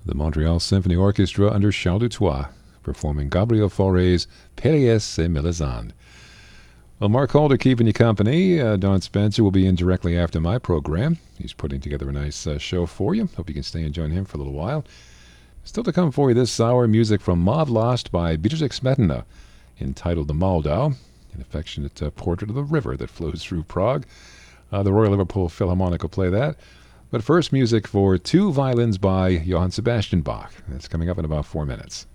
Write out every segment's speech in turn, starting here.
The Montreal Symphony Orchestra under Charles Dutoit, performing Gabriel Fauré's Pélléas et Mélisande. Well, Mark Holder keeping you company. Don Spencer will be in directly after my program. He's putting together a nice show for you. Hope you can stay and join him for a little while. Still to come for you this hour, music from Maud Lost by Bedřich Smetana, entitled The Moldau, an affectionate portrait of the river that flows through Prague. The Royal Liverpool Philharmonic will play that. But first, music for Two Violins by Johann Sebastian Bach. That's coming up in about 4 minutes.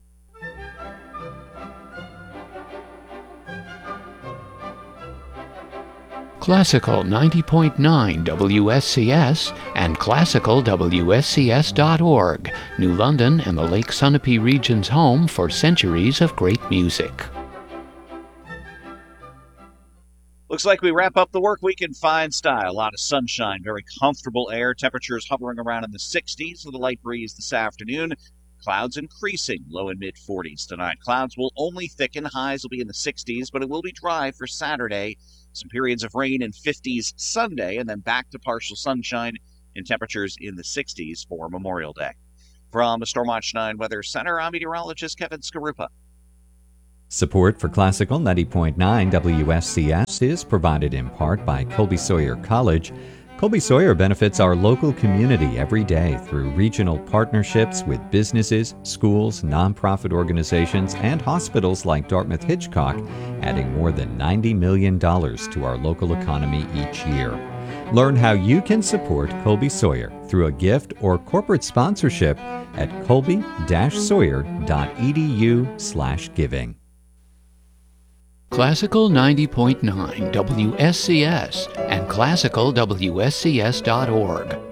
Classical 90.9 WSCS and classicalwscs.org, New London and the Lake Sunapee region's home for centuries of great music. Looks like we wrap up the work week in fine style. A lot of sunshine, very comfortable air, temperatures hovering around in the 60s with a light breeze this afternoon. Clouds increasing, low and mid-40s tonight. Clouds will only thicken, highs will be in the 60s, but it will be dry for Saturday. Some periods of rain in 50s Sunday, and then back to partial sunshine and temperatures in the 60s for Memorial Day. From the Stormwatch 9 Weather Center, I'm meteorologist Kevin Skarupa. Support for Classical 90.9 WSCS is provided in part by Colby Sawyer College. Colby Sawyer benefits our local community every day through regional partnerships with businesses, schools, nonprofit organizations, and hospitals like Dartmouth Hitchcock, adding more than $90 million to our local economy each year. Learn how you can support Colby Sawyer through a gift or corporate sponsorship at colby-sawyer.edu/giving. Classical 90.9 WSCS and classicalwscs.org.